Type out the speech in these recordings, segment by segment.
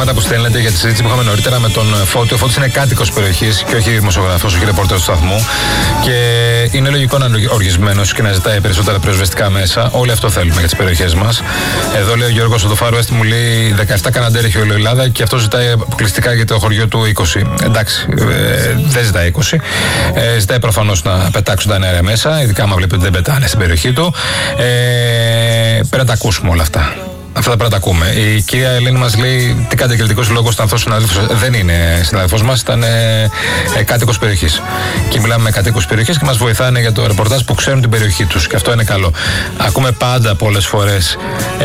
μηνύματα που στέλνετε για τη συζήτηση που είχαμε νωρίτερα με τον Φώτη. Ο Φώτης είναι κάτοικος περιοχής και όχι δημοσιογράφος, όχι ρεπόρτερ του σταθμού. Και είναι λογικό να είναι οργισμένος και να ζητάει περισσότερα πυροσβεστικά μέσα. Όλοι αυτό θέλουμε για τις περιοχές μας. Εδώ λέει ο Γιώργος ο Φάρο Έστη μου λέει 17 Καναντέρ έχει όλη η Ελλάδα και αυτό ζητάει αποκλειστικά για το χωριό του 20. Εντάξει, δεν ζητάει 20. Ζητάει προφανώς να πετάξουν τα νερά μέσα, ειδικά άμα βλέπει ότι δεν πετάνε στην περιοχή του. Πρέπει να τα ακούσουμε όλα αυτά. Αυτά τα πράγματα ακούμε. Η κυρία Ελένη μας λέει τι κατακριτικός λόγος ήταν αυτός ο συνάδελφος. Δεν είναι συνάδελφος μας, ήταν κάτοικος περιοχής. Και μιλάμε με κατοίκους περιοχής και μας βοηθάνε για το ρεπορτάζ που ξέρουν την περιοχή τους. Και αυτό είναι καλό. Ακούμε πάντα πολλές φορές,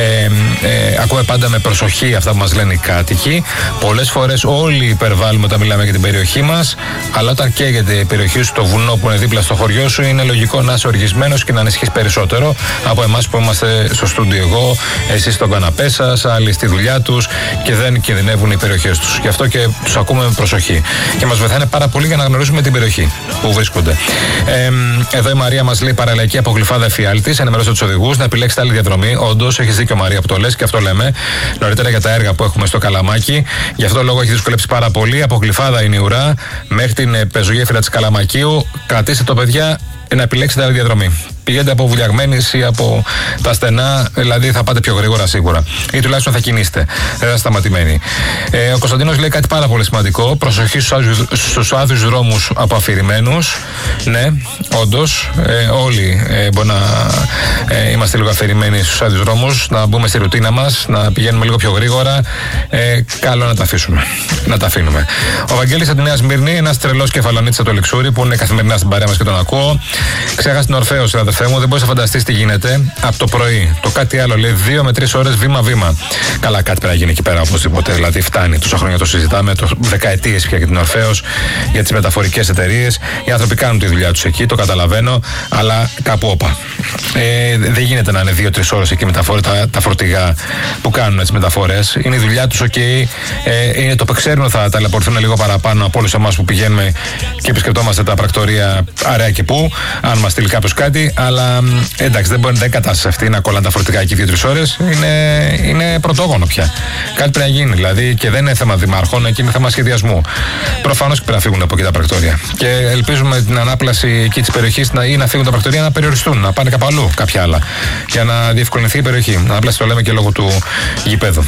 ακούμε πάντα με προσοχή αυτά που μας λένε οι κάτοικοι. Πολλές φορές όλοι υπερβάλλουμε όταν μιλάμε για την περιοχή μας. Αλλά όταν καίγεται η περιοχή σου, το βουνό που είναι δίπλα στο χωριό σου, είναι λογικό να είσαι οργισμένος και να ανησυχείς περισσότερο από εμάς που είμαστε στο στούντιο. Εγώ, εσείς στον καναπέ σας, άλλοι στη δουλειά τους και δεν κινδυνεύουν οι περιοχές τους. Γι' αυτό και τους ακούμε με προσοχή. Και μας βοηθάνε πάρα πολύ για να γνωρίζουμε την περιοχή που βρίσκονται. Εδώ η Μαρία μας λέει παραλαϊκή από Γλυφάδα Εφιάλτης. Ενημερώστε τους οδηγούς να επιλέξετε άλλη διαδρομή. Όντως, έχεις δίκιο Μαρία που το λες και αυτό λέμε νωρίτερα για τα έργα που έχουμε στο Καλαμάκι. Γι' αυτό λόγο έχει δυσκολέψει πάρα πολύ. Από Γλυφάδα είναι η ουρά μέχρι την πεζογέφυρα της Καλαμακίου. Κρατήστε το παιδιά να επιλέξετε άλλη διαδρομή. Πηγαίνετε από Βουλιαγμένης ή από τα στενά, δηλαδή θα πάτε πιο γρήγορα σίγουρα. Ή τουλάχιστον θα κινήσετε. Δεν θα σταματημένοι. Ο Κωνσταντίνος λέει κάτι πάρα πολύ σημαντικό. Προσοχή στους άδειους δρόμους από αφηρημένους. Ναι, όντως. Όλοι μπορεί να είμαστε λίγο αφηρημένοι στους άδειους δρόμους, να μπούμε στη ρουτίνα μας, να πηγαίνουμε λίγο πιο γρήγορα. Καλό να τα αφήσουμε. Να τα αφήνουμε. Ο Βαγγέλης από τη Νέα Σμύρνη, ένας τρελός κεφαλονίτης από το Λιξούρι που είναι καθημερινά στην παρέα μας και τον ακούω. Ξέχασε την Ορφαίο, αδερφέ μου, δεν μπορείς να φανταστείς τι γίνεται από το πρωί. Το κάτι άλλο λέει 2 με 3 ώρες βήμα-βήμα. Καλά, κάτι πρέπει να γίνει εκεί πέρα οπωσδήποτε. Δηλαδή, φτάνει. Τόσα χρόνια το συζητάμε, δεκαετίες πια για την Ορφαίος, για τις μεταφορικές εταιρείες. Οι άνθρωποι κάνουν τη δουλειά τους εκεί, το καταλαβαίνω, αλλά κάπου όπα. Δεν γίνεται να είναι 2-3 ώρες εκεί τα φορτηγά που κάνουν τις μεταφορές. Είναι η δουλειά τους, είναι το που ξέρουν ότι θα ταλαιπωρηθούν λίγο παραπάνω από όλους εμάς που πηγαίνουμε και επισκεπτόμαστε τα πρακτορεία αρέα και πού, αν μας στείλει κάποιος κάτι. Αλλά εντάξει, δεν κατάσταση αυτή να κολλάνε τα φορτηγά εκεί 2-3 ώρες. Είναι πρωτόγωνο πια. Κάτι πρέπει να γίνει δηλαδή και δεν είναι θέμα δημάρχων, εκεί είναι θέμα σχεδιασμού. Προφανώς και πρέπει να φύγουν από εκεί τα πρακτορεία. Και ελπίζουμε την ανάπλαση εκεί της περιοχής ή να φύγουν τα πρακτορεία να περιοριστούν, να πάνε κάπου αλλού κάποια άλλα. Για να διευκολυνθεί η περιοχή. Ανάπλαση το λέμε και λόγω του γηπέδου.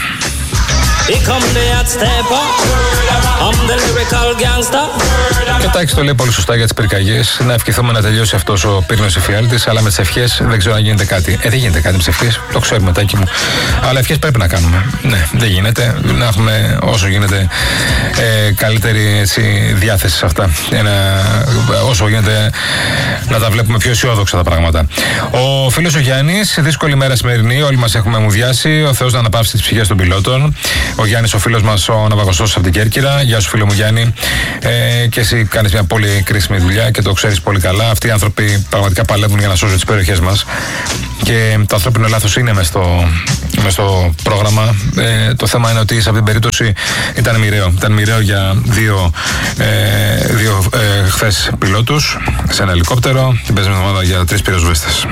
Και ο Τάκης το λέει πολύ σωστά για τις πυρκαγιές. Να ευχηθούμε να τελειώσει αυτός ο πύρινος εφιάλτης, αλλά με τις ευχές δεν ξέρω αν γίνεται κάτι. Δεν γίνεται κάτι με τις ευχές, το ξέρουμε Τάκη μου. Αλλά ευχές πρέπει να κάνουμε. Ναι, δεν γίνεται. Να έχουμε όσο γίνεται καλύτερη διάθεση σε αυτά. Όσο γίνεται να τα βλέπουμε πιο αισιόδοξα τα πράγματα. Ο φίλος ο Γιάννης, δύσκολη μέρα σημερινή, όλοι μας έχουμε μουδιάσει. Ο Θεός να αναπαύσει τις ψυχές των πιλότων. Ο Γιάννης, ο φίλος μας, ο ναυαγοστός από την Κέρκυρα. Γεια σου, φίλο μου Γιάννη. Και εσύ κάνεις μια πολύ κρίσιμη δουλειά και το ξέρεις πολύ καλά. Αυτοί οι άνθρωποι πραγματικά παλεύουν για να σώζουν τις περιοχές μας. Και το ανθρώπινο λάθος είναι μες στο πρόγραμμα. Το θέμα είναι ότι σε αυτήν την περίπτωση ήταν μοιραίο. Ήταν μοιραίο για δύο χθες πιλότους σε ένα ελικόπτερο. Την περσμένη εβδομάδα για 3 πυροσβέστες.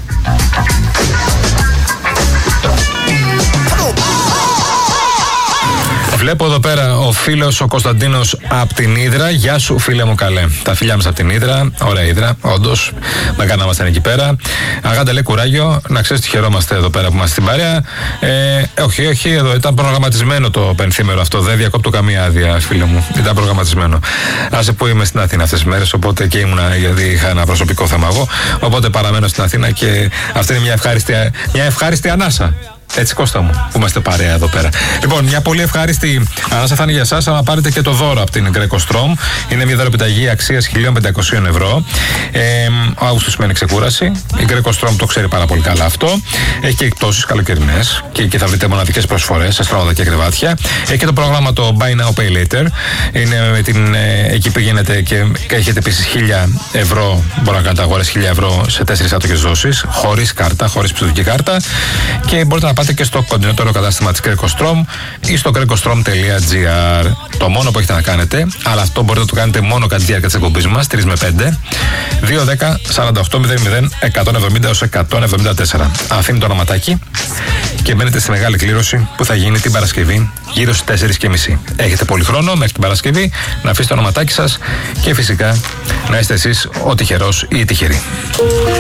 Βλέπω εδώ πέρα ο φίλος ο Κωνσταντίνος από την Ύδρα. Γεια σου, φίλε μου, καλέ. Τα φιλιά μας από την Ύδρα. Ωραία Ύδρα, όντως. Μακάρι να ήμασταν εκεί πέρα. Αγάντα λέει κουράγιο. Να ξέρεις ότι χαιρόμαστε εδώ πέρα που είμαστε στην παρέα. Όχι, εδώ ήταν προγραμματισμένο το πενθήμερο αυτό. Δεν διακόπτω καμία άδεια, φίλε μου. Ήταν προγραμματισμένο. Άσε που είμαι στην Αθήνα αυτές τις μέρες, οπότε και ήμουνα γιατί είχα ένα προσωπικό θέμα εγώ. Οπότε παραμένω στην Αθήνα και αυτή είναι μια ευχάριστη ανάσα. Έτσι, Κώστα μου, που είμαστε παρέα εδώ πέρα. Λοιπόν, μια πολύ ευχάριστη ανάσα θα είναι για εσάς, άμα πάρετε και το δώρο από την Greco Strom. Είναι μια δωροπιταγή αξίας 1.500 ευρώ. Ο Αύγουστος σημαίνει ξεκούραση. Η Greco Strom το ξέρει πάρα πολύ καλά αυτό. Έχει και εκπτώσεις καλοκαιρινές και εκεί θα βρείτε μοναδικές προσφορές σε στρώματα και κρεβάτια. Έχει και το πρόγραμμα το Buy Now Pay Later. Είναι εκεί πηγαίνετε και έχετε επίσης 1.000 ευρώ. Μπορεί να κάνετε αγορές 1.000 ευρώ σε 4 άτοκες δόσεις, χωρίς κάρτα, χωρίς πιστωτική κάρτα. Και μπορείτε να πάτε πάτε και στο κοντινότερο κατάστημα της Krekostrom ή στο krekostrom.gr. Το μόνο που έχετε να κάνετε, αλλά αυτό μπορείτε να το κάνετε μόνο κατά τη διάρκεια της εκπομπής μας, 3 με 5, 210-4800-170-174. Αφήνει το ονοματάκι και μπαίνετε στη μεγάλη κλήρωση που θα γίνει την Παρασκευή γύρω στις 4:30. Έχετε πολύ χρόνο μέχρι την Παρασκευή να αφήσετε το ονοματάκι σας και φυσικά να είστε εσείς ο τυχερός ή η τυχερή.